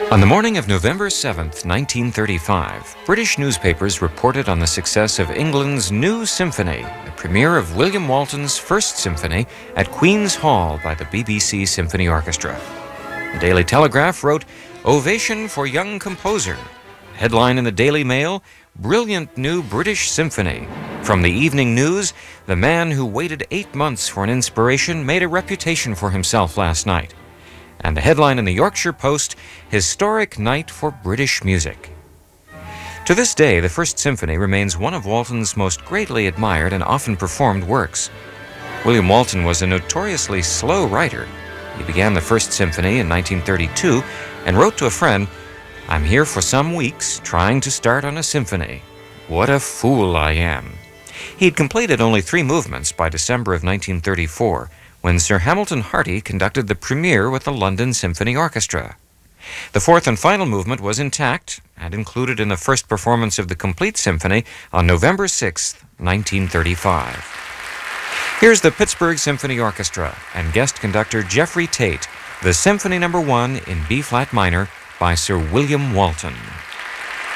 On the morning of November 7th, 1935, British newspapers reported on the success of England's New Symphony, the premiere of William Walton's First Symphony at Queen's Hall by the BBC Symphony Orchestra. The Daily Telegraph wrote, "Ovation for young composer." Headline in the Daily Mail, "Brilliant new British symphony." From the Evening News, "The man who waited 8 months for an inspiration made a reputation for himself last night." And the headline in the Yorkshire Post, "Historic night for British music." To this day, the First Symphony remains one of Walton's most greatly admired and often performed works. William Walton was a notoriously slow writer. He began the First Symphony in 1932 and wrote to a friend, "I'm here for some weeks trying to start on a symphony. What a fool I am." He'd completed only 3 movements by December of 1934, when Sir Hamilton Harty conducted the premiere with the London Symphony Orchestra. The 4th and final movement was intact and included in the first performance of the complete symphony on November 6th, 1935. Here's the Pittsburgh Symphony Orchestra and guest conductor Jeffrey Tate, the Symphony No. 1 in B-flat minor by Sir William Walton.